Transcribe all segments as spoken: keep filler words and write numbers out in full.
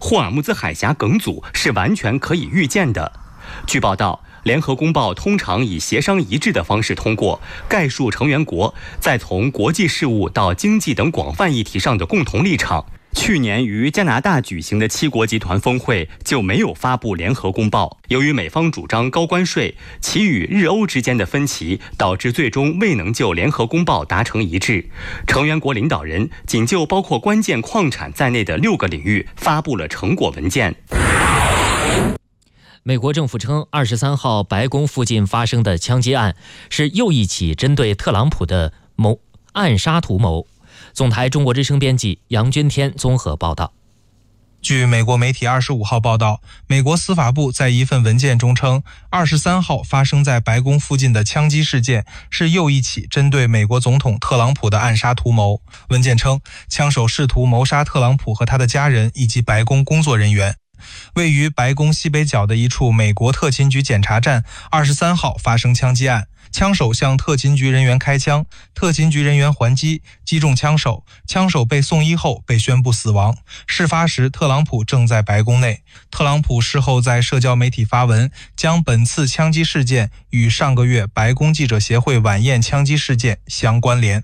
霍尔木兹海峡梗阻是完全可以预见的。据报道，联合公报通常以协商一致的方式通过，概述成员国在从国际事务到经济等广泛议题上的共同立场。去年于加拿大举行的七国集团峰会就没有发布联合公报。由于美方主张高关税，其与日欧之间的分歧导致最终未能就联合公报达成一致。成员国领导人仅就包括关键矿产在内的六个领域发布了成果文件。 美国政府称，二十三号白宫附近发生的枪击案是又一起针对特朗普的谋暗杀图谋。总台中国之声编辑杨军天综合报道。 据美国媒体二十五号报道，美国司法部在一份文件中称，二十三号发生在白宫附近的枪击事件是又一起针对美国总统特朗普的暗杀图谋。文件称，枪手试图谋杀特朗普和他的家人以及白宫工作人员。位于白宫西北角的一处美国特勤局检查站，二十三号发生枪击案，枪手向特勤局人员开枪，特勤局人员还击，击中枪手，枪手被送医后被宣布死亡。事发时，特朗普正在白宫内。特朗普事后在社交媒体发文，将本次枪击事件与上个月白宫记者协会晚宴枪击事件相关联。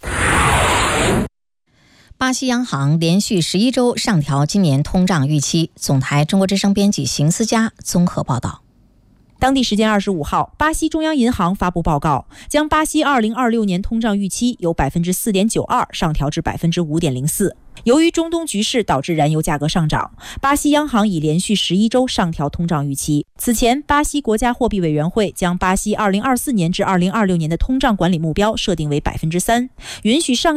巴西央行连续十一周上调今年通胀预期。总台中国之声编辑邢思佳综合报道。 当地时间二十五号，巴西中央银行发布报告，将巴西二零二六年通胀预期由百分之四点九二上调至百分之五点零四。由于中东局势导致燃油价格上涨，巴西央行已连续十一周上调通胀预期。此前，巴西国家货币委员会将巴西二零二四年至二零二六年的通胀管理目标设定为百分之三，允许上